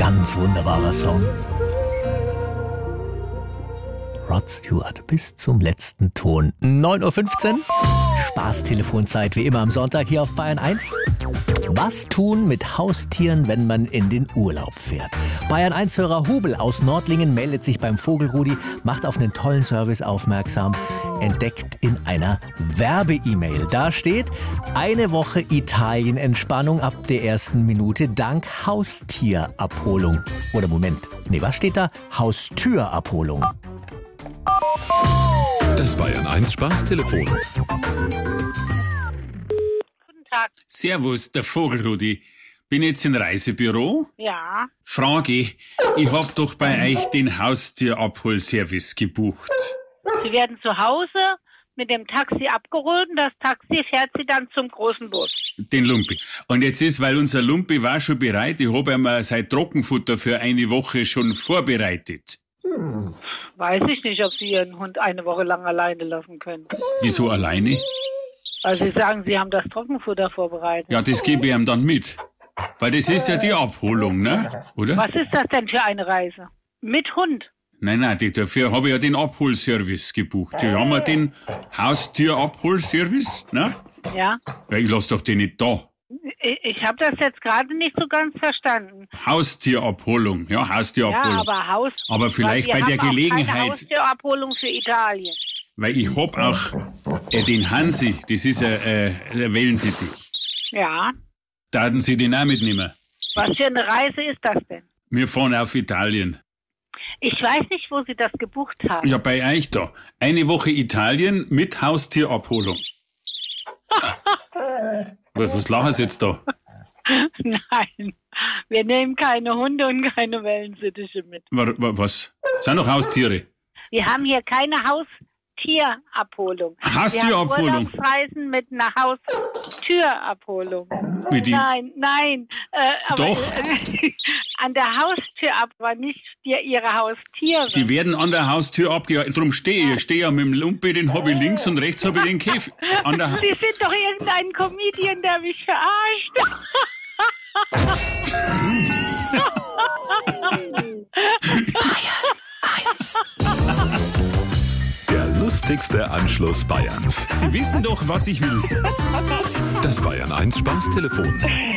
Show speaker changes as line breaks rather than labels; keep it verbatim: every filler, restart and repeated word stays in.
Ganz wunderbarer Song. Rod Stewart bis zum letzten Ton. neun Uhr fünfzehn. Spaßtelefonzeit wie immer am Sonntag hier auf Bayern eins. Was tun mit Haustieren, wenn man in den Urlaub fährt? Bayern eins-Hörer Hubel aus Nordlingen meldet sich beim Vogelrudi, macht auf einen tollen Service aufmerksam, entdeckt in einer Werbe-E-Mail. Da steht, eine Woche Italien-Entspannung ab der ersten Minute dank Haustierabholung. Oder Moment, nee, was steht da? Haustürabholung.
Das Bayern eins Spaßtelefon.
Guten Tag.
Servus, der Vogelrudi. Bin jetzt im Reisebüro.
Ja.
Frage, ich hab doch bei euch den Haustierabholservice gebucht.
Sie werden zu Hause mit dem Taxi abgeholt und das Taxi fährt Sie dann zum großen Bus.
Den Lumpi. Und jetzt ist, weil unser Lumpi war schon bereit, ich hab ihm sein Trockenfutter für eine Woche schon vorbereitet.
Weiß ich nicht, ob Sie Ihren Hund eine Woche lang alleine lassen können.
Wieso alleine?
Weil Sie sagen, Sie haben das Trockenfutter vorbereitet.
Ja, das gebe ich ihm dann mit. Weil das ist ja die Abholung, ne? Oder?
Was ist das denn für eine Reise? Mit Hund?
Nein, nein, die, dafür habe ich ja den Abholservice gebucht. Die haben wir den Haustierabholservice, ne?
Ja.
Ja, ich lass doch den nicht da.
Ich, ich habe das jetzt gerade nicht so ganz verstanden.
Haustierabholung, ja, Haustierabholung.
Ja, aber Haus...
Aber vielleicht bei
wir
der
haben auch
Gelegenheit,
keine Haustierabholung für Italien.
weil ich hab auch äh, den Hansi, das ist äh, äh, der Wellensittich.
Ja.
Da hatten Sie den auch mitnehmen.
Was für eine Reise ist das denn?
Wir fahren auf Italien.
Ich weiß nicht, wo Sie das gebucht haben.
Ja, bei euch da. Eine Woche Italien mit Haustierabholung. Was, was lachen Sie jetzt da?
Nein, wir nehmen keine Hunde und keine Wellensittiche mit.
Wa- wa- Was? Sind doch Haustiere.
Wir haben hier keine Haustierabholung.
Haustierabholung?
Wir haben Urlaubsreisen mit einer Haustürabholung.
Wie die-
Nein, nein. Äh, aber,
Doch.
Äh, an der Haustür ab, aber nicht die, Ihre Haustiere.
Die werden an der Haustür abgehalten. Darum stehe ich. Ich stehe ja mit dem Lumpi, den habe ich links und rechts habe ich den Käfig. An der ha-
Sie sind doch irgendein Comedian, der mich verarscht.
Der lustigste Anschluss Bayerns.
Sie wissen doch, was ich will.
Das Bayern eins Spaßtelefon.